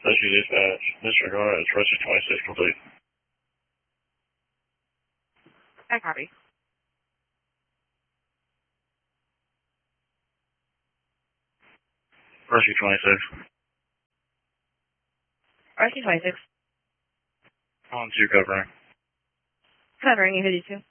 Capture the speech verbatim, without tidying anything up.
Rescue dispatch, disregard, it's rescue twenty-six complete. I copy. Rescue twenty-six. Rescue twenty-six. On two covering. Covering, you fifty-two.